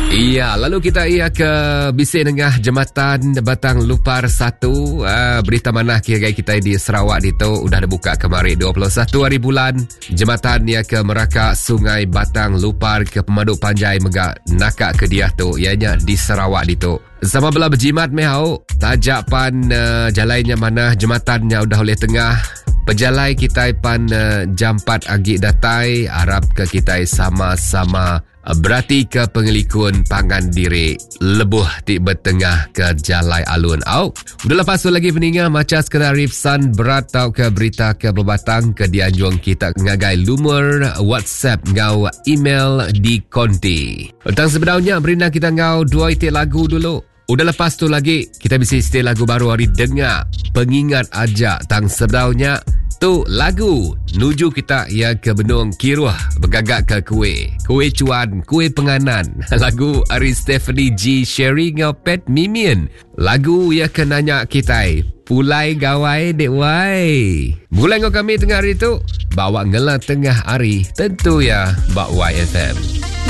Iya, lalu kita ke bisik dengah Jambatan Batang Lupar 1. Berita mana kira kita di Sarawak itu udah dibuka kemarin 21 hari bulan. Jambatan ke Merakak Sungai Batang Lupar ke Pemaduk Panjai Megak Nakak ke dia tu, ianya di Sarawak itu. Sama belah berjimat mehau, tajak pan jalannya mana jembatannya udah oleh tengah. Pejalai kita pan jam 4 agi datai, harap ke kita sama-sama berarti ke pengelikun pangan diri lebuh di bertengah ke jalai alun. Udah lepas tu lagi peningah macam sekadar ripsan berat tau ke berita ke berbatang ke dianjuang kita ngagai lumur WhatsApp ngau email di konti. Tentang sebenarnya berindah kita ngau 2 itik lagu dulu. Udah lepas tu lagi kita bisa stay lagu baru hari dengar pengingat aja tang sebenarnya tu lagu nuju kita ke Benung Kiruah bergagak ke kuih cuan, kuih penganan. Lagu Ari Stephanie G Sherry ngopet Mimian. Lagu ke nanya kita pulai gawai dek wai. Mulai ngau kami tengah hari tu bawa ngela tengah hari tentu bak YFM.